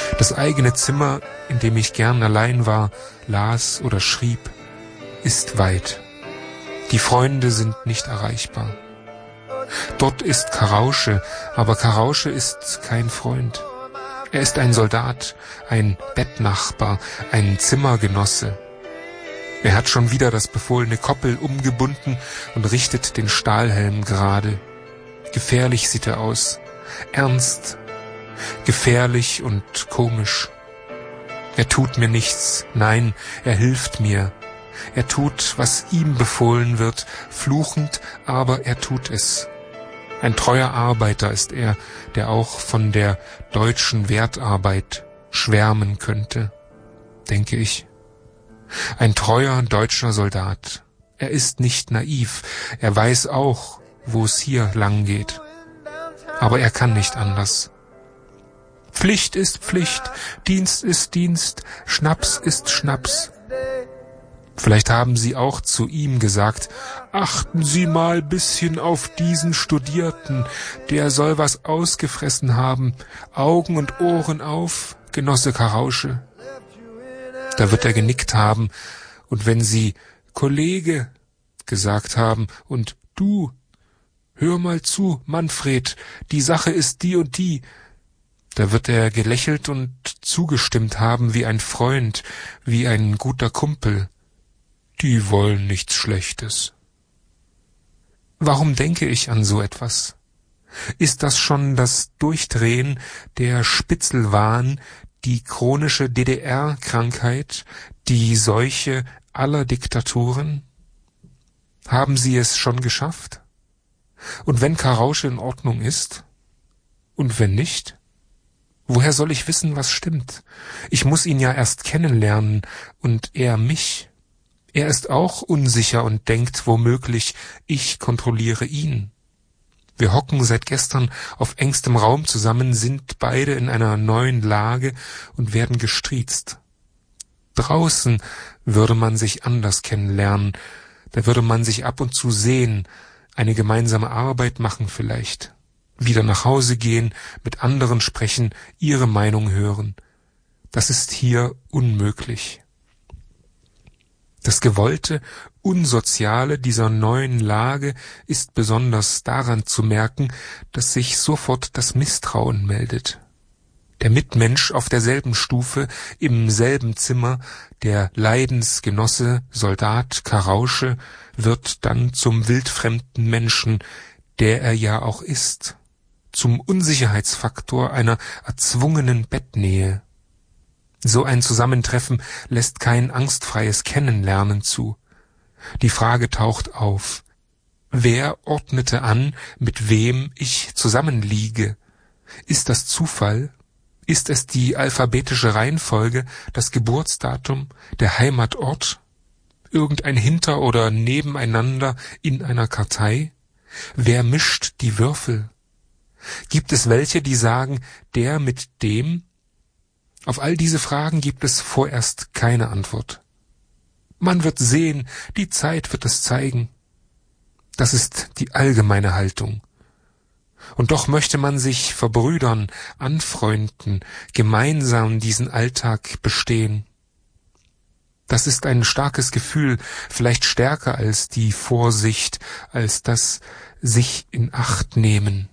Das eigene Zimmer, in dem ich gern allein war, las oder schrieb, ist weit. Die Freunde sind nicht erreichbar. Dort ist Karausche, aber Karausche ist kein Freund. Er ist ein Soldat, ein Bettnachbar, ein Zimmergenosse. Er hat schon wieder das befohlene Koppel umgebunden und richtet den Stahlhelm gerade. Gefährlich sieht er aus, ernst, gefährlich und komisch. Er tut mir nichts, nein, er hilft mir. Er tut, was ihm befohlen wird, fluchend, aber er tut es. Ein treuer Arbeiter ist er, der auch von der deutschen Wertarbeit schwärmen könnte, denke ich. Ein treuer deutscher Soldat. Er ist nicht naiv, er weiß auch, wo es hier lang geht. Aber er kann nicht anders. Pflicht ist Pflicht, Dienst ist Dienst, Schnaps ist Schnaps. Vielleicht haben Sie auch zu ihm gesagt, achten Sie mal bisschen auf diesen Studierten, der soll was ausgefressen haben, Augen und Ohren auf, Genosse Karausche. Da wird er genickt haben, und wenn Sie Kollege gesagt haben und du, hör mal zu, Manfred, die Sache ist die und die, da wird er gelächelt und zugestimmt haben wie ein Freund, wie ein guter Kumpel. Die wollen nichts Schlechtes. Warum denke ich an so etwas? Ist das schon das Durchdrehen, der Spitzelwahn, die chronische DDR-Krankheit, die Seuche aller Diktaturen? Haben Sie es schon geschafft? Und wenn Karausche in Ordnung ist? Und wenn nicht? Woher soll ich wissen, was stimmt? Ich muss ihn ja erst kennenlernen und er mich. Er ist auch unsicher und denkt womöglich, ich kontrolliere ihn. Wir hocken seit gestern auf engstem Raum zusammen, sind beide in einer neuen Lage und werden gestriezt. Draußen würde man sich anders kennenlernen, da würde man sich ab und zu sehen, eine gemeinsame Arbeit machen vielleicht, wieder nach Hause gehen, mit anderen sprechen, ihre Meinung hören. Das ist hier unmöglich. Das Gewollte, Unsoziale dieser neuen Lage ist besonders daran zu merken, dass sich sofort das Misstrauen meldet. Der Mitmensch auf derselben Stufe, im selben Zimmer, der Leidensgenosse, Soldat, Karausche, wird dann zum wildfremden Menschen, der er ja auch ist, zum Unsicherheitsfaktor einer erzwungenen Bettnähe. So ein Zusammentreffen lässt kein angstfreies Kennenlernen zu. Die Frage taucht auf: Wer ordnete an, mit wem ich zusammenliege? Ist das Zufall? Ist es die alphabetische Reihenfolge, das Geburtsdatum, der Heimatort? Irgendein Hinter- oder Nebeneinander in einer Kartei? Wer mischt die Würfel? Gibt es welche, die sagen, der mit dem? Auf all diese Fragen gibt es vorerst keine Antwort. Man wird sehen, die Zeit wird es zeigen. Das ist die allgemeine Haltung. Und doch möchte man sich verbrüdern, anfreunden, gemeinsam diesen Alltag bestehen. Das ist ein starkes Gefühl, vielleicht stärker als die Vorsicht, als das sich in Acht nehmen.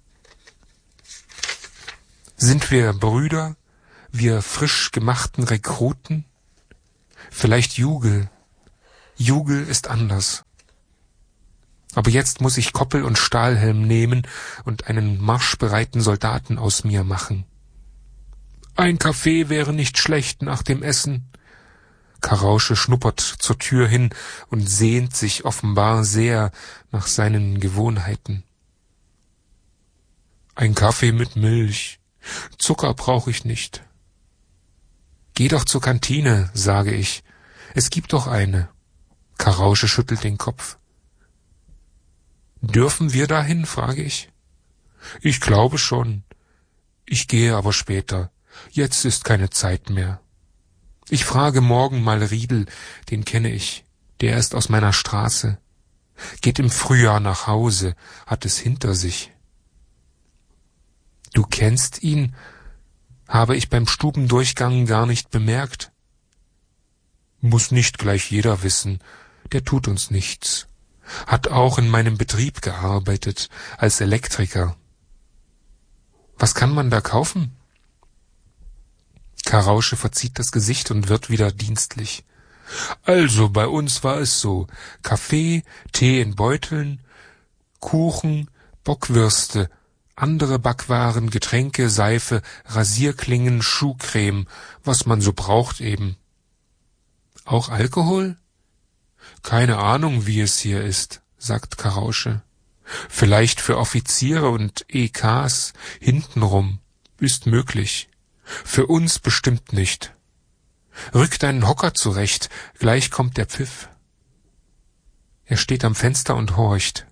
Sind wir Brüder, wir frisch gemachten Rekruten? Vielleicht Jugel. Jugel ist anders. Aber jetzt muss ich Koppel und Stahlhelm nehmen und einen marschbereiten Soldaten aus mir machen. Ein Kaffee wäre nicht schlecht nach dem Essen. Karausche schnuppert zur Tür hin und sehnt sich offenbar sehr nach seinen Gewohnheiten. Ein Kaffee mit Milch. Zucker brauche ich nicht. Geh doch zur Kantine, sage ich. Es gibt doch eine. Karausche schüttelt den Kopf. Dürfen wir dahin, frage ich. Ich glaube schon. Ich gehe aber später. Jetzt ist keine Zeit mehr. Ich frage morgen mal Riedel, den kenne ich. Der ist aus meiner Straße. Geht im Frühjahr nach Hause, hat es hinter sich. Du kennst ihn? Habe ich beim Stubendurchgang gar nicht bemerkt. Muss nicht gleich jeder wissen, der tut uns nichts. Hat auch in meinem Betrieb gearbeitet, als Elektriker. Was kann man da kaufen? Karausche verzieht das Gesicht und wird wieder dienstlich. Also, bei uns war es so: Kaffee, Tee in Beuteln, Kuchen, Bockwürste, andere Backwaren, Getränke, Seife, Rasierklingen, Schuhcreme, was man so braucht eben. Auch Alkohol? Keine Ahnung, wie es hier ist, sagt Karausche. Vielleicht für Offiziere und EKs hintenrum. Ist möglich. Für uns bestimmt nicht. Rück deinen Hocker zurecht, gleich kommt der Pfiff. Er steht am Fenster und horcht.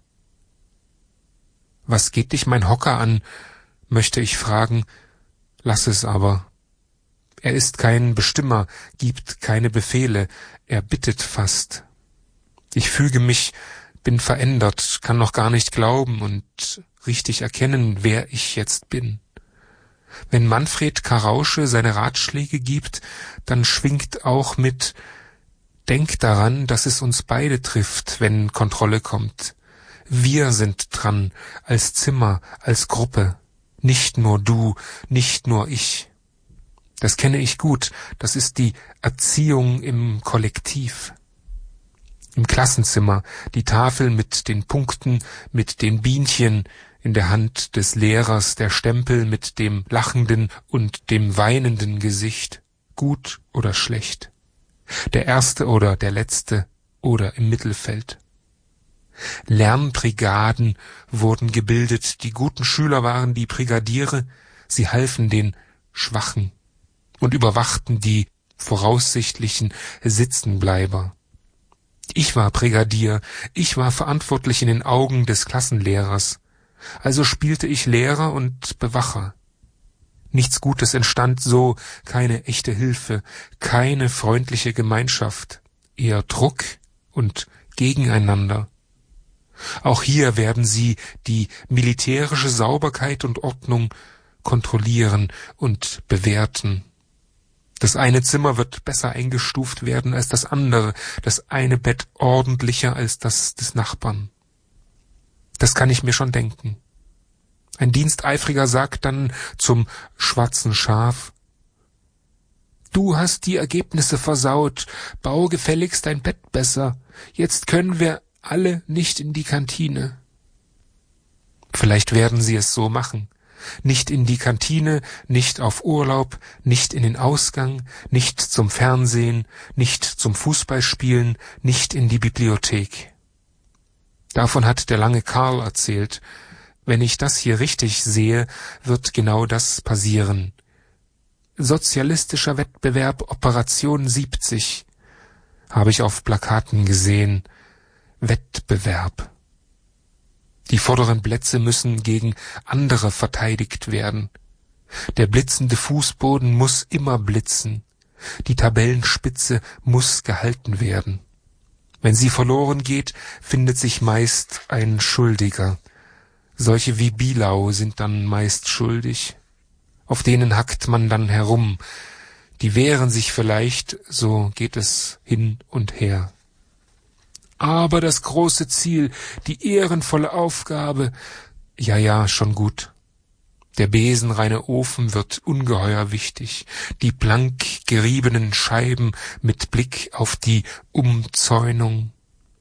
Was geht dich mein Hocker an, möchte ich fragen, lass es aber. Er ist kein Bestimmer, gibt keine Befehle, er bittet fast. Ich füge mich, bin verändert, kann noch gar nicht glauben und richtig erkennen, wer ich jetzt bin. Wenn Manfred Karausche seine Ratschläge gibt, dann schwingt auch mit: Denk daran, dass es uns beide trifft, wenn Kontrolle kommt. Wir sind dran, als Zimmer, als Gruppe. Nicht nur du, nicht nur ich. Das kenne ich gut, das ist die Erziehung im Kollektiv. Im Klassenzimmer, die Tafel mit den Punkten, mit den Bienchen, in der Hand des Lehrers der Stempel mit dem lachenden und dem weinenden Gesicht, gut oder schlecht, der Erste oder der Letzte oder im Mittelfeld. Lernbrigaden wurden gebildet, die guten Schüler waren die Brigadiere, sie halfen den Schwachen und überwachten die voraussichtlichen Sitzenbleiber. Ich war Brigadier, ich war verantwortlich in den Augen des Klassenlehrers. Also spielte ich Lehrer und Bewacher. Nichts Gutes entstand so, keine echte Hilfe, keine freundliche Gemeinschaft, eher Druck und Gegeneinander. Auch hier werden sie die militärische Sauberkeit und Ordnung kontrollieren und bewerten. Das eine Zimmer wird besser eingestuft werden als das andere, das eine Bett ordentlicher als das des Nachbarn. Das kann ich mir schon denken. Ein Diensteifriger sagt dann zum schwarzen Schaf: Du hast die Ergebnisse versaut, bau gefälligst dein Bett besser, jetzt können wir alle nicht in die Kantine. Vielleicht werden sie es so machen. Nicht in die Kantine, nicht auf Urlaub, nicht in den Ausgang, nicht zum Fernsehen, nicht zum Fußballspielen, nicht in die Bibliothek. Davon hat der lange Karl erzählt. Wenn ich das hier richtig sehe, wird genau das passieren. Sozialistischer Wettbewerb Operation 70 habe ich auf Plakaten gesehen. Wettbewerb. Die vorderen Plätze müssen gegen andere verteidigt werden. Der blitzende Fußboden muss immer blitzen. Die Tabellenspitze muss gehalten werden. Wenn sie verloren geht, findet sich meist ein Schuldiger. Solche wie Bielau sind dann meist schuldig. Auf denen hackt man dann herum. Die wehren sich vielleicht, so geht es hin und her. Aber das große Ziel, die ehrenvolle Aufgabe, ja, schon gut. Der besenreine Ofen wird ungeheuer wichtig, die blank geriebenen Scheiben mit Blick auf die Umzäunung.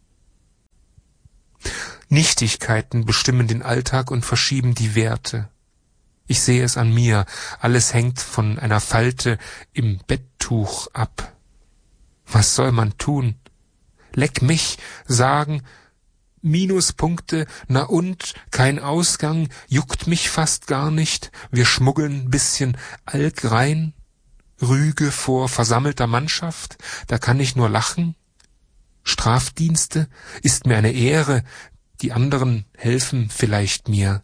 Nichtigkeiten bestimmen den Alltag und verschieben die Werte. Ich sehe es an mir, alles hängt von einer Falte im Betttuch ab. Was soll man tun? Leck mich, sagen, Minuspunkte, na und, kein Ausgang, juckt mich fast gar nicht, wir schmuggeln ein bisschen Alk rein, Rüge vor versammelter Mannschaft, da kann ich nur lachen. Strafdienste, ist mir eine Ehre, die anderen helfen vielleicht mir.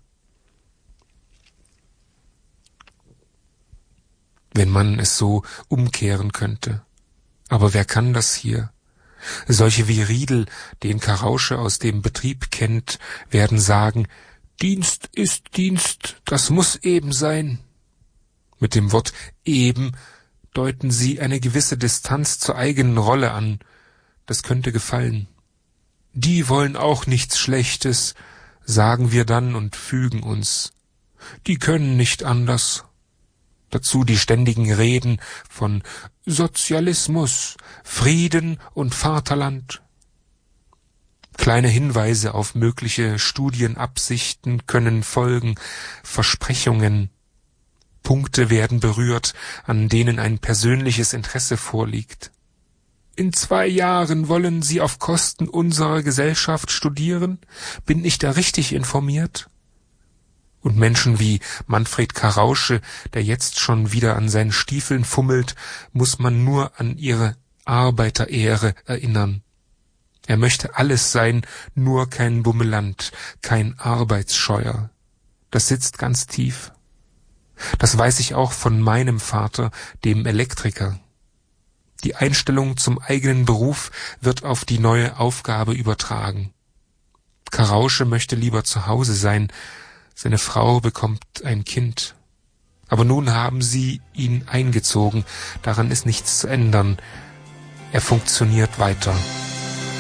Wenn man es so umkehren könnte. Aber wer kann das hier? Solche wie Riedel, den Karausche aus dem Betrieb kennt, werden sagen, Dienst ist Dienst, das muss eben sein. Mit dem Wort eben deuten sie eine gewisse Distanz zur eigenen Rolle an. Das könnte gefallen. Die wollen auch nichts Schlechtes, sagen wir dann und fügen uns. Die können nicht anders. Dazu die ständigen Reden von Sozialismus, Frieden und Vaterland. Kleine Hinweise auf mögliche Studienabsichten können folgen, Versprechungen. Punkte werden berührt, an denen ein persönliches Interesse vorliegt. In 2 Jahren wollen Sie auf Kosten unserer Gesellschaft studieren? Bin ich da richtig informiert? Und Menschen wie Manfred Karausche, der jetzt schon wieder an seinen Stiefeln fummelt, muss man nur an ihre Arbeiterehre erinnern. Er möchte alles sein, nur kein Bummeland, kein Arbeitsscheuer. Das sitzt ganz tief. Das weiß ich auch von meinem Vater, dem Elektriker. Die Einstellung zum eigenen Beruf wird auf die neue Aufgabe übertragen. Karausche möchte lieber zu Hause sein, seine Frau bekommt ein Kind. Aber nun haben sie ihn eingezogen, daran ist nichts zu ändern. Er funktioniert weiter.